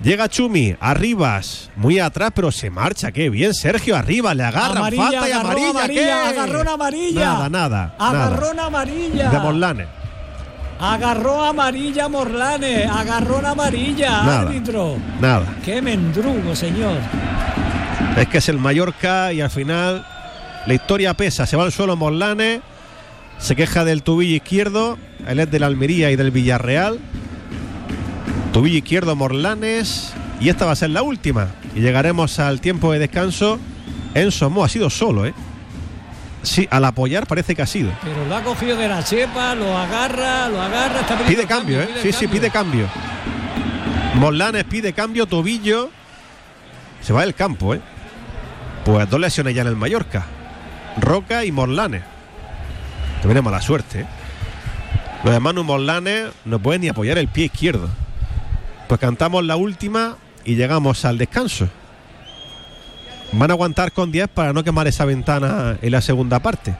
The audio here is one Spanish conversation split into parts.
Llega Chumi, Arribas, muy atrás, pero se marcha. Qué bien, Sergio Arribas, le agarran, amarilla, falta y amarilla. ¿Qué? Agarrón amarilla. Nada. Agarrón amarilla. De Morlanes. Agarró amarilla Morlanes. Agarrón amarilla, árbitro. Nada. Qué mendrugo, señor. Es que es el Mallorca y al final la historia pesa. Se va al suelo Morlanes, se queja del tobillo izquierdo. Él es del Almería y del Villarreal. Tobillo izquierdo Morlanes. Y esta va a ser la última. Y llegaremos al tiempo de descanso. Enzo Mo ha sido solo, ¿eh? Sí, al apoyar parece que ha sido. Pero lo ha cogido de la chepa, lo agarra. Pide cambio, ¿eh? Sí, pide cambio. Morlanes pide cambio, tobillo. Se va del campo, ¿eh? Pues 2 lesiones ya en el Mallorca. Roca y Morlanes. Que viene mala suerte, ¿eh? Los de Manu Morlanes no pueden ni apoyar el pie izquierdo. Pues cantamos la última y llegamos al descanso. Van a aguantar con 10 para no quemar esa ventana en la segunda parte.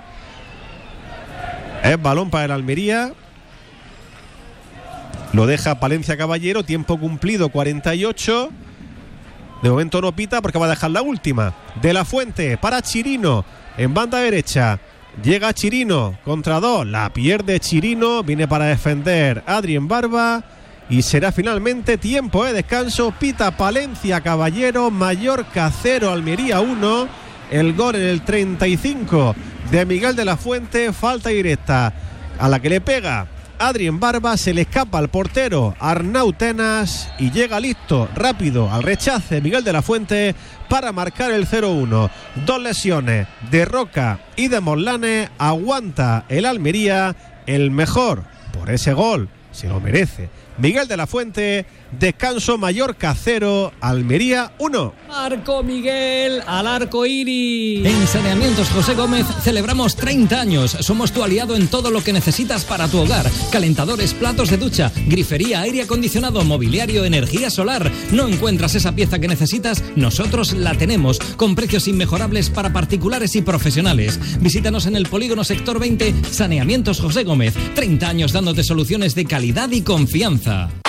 Es balón para el Almería. Lo deja Palencia Caballero. Tiempo cumplido, 48. De momento no pita porque va a dejar la última. De la Fuente para Chirino en banda derecha. Llega Chirino contra 2. La pierde Chirino. Viene para defender Adrien Barba. Y será finalmente tiempo de descanso. Pita Palencia Caballero. Mallorca 0, Almería 1. El gol en el 35 de Miguel de la Fuente. Falta directa a la que le pega Adrien Barba. Se le escapa al portero Arnau Tenas. Y llega listo, rápido, al rechace Miguel de la Fuente para marcar el 0-1. 2 lesiones de Roca y de Morlanes. Aguanta el Almería. El mejor por ese gol. Se lo merece Miguel de la Fuente. Descanso, Mallorca 0, Almería 1. Marco Miguel al arco iris. En Saneamientos José Gómez celebramos 30 años. Somos tu aliado en todo lo que necesitas para tu hogar. Calentadores, platos de ducha, grifería, aire acondicionado, mobiliario, energía solar. ¿No encuentras esa pieza que necesitas? Nosotros la tenemos, con precios inmejorables para particulares y profesionales. Visítanos en el Polígono Sector 20, Saneamientos José Gómez. 30 años dándote soluciones de calidad y confianza.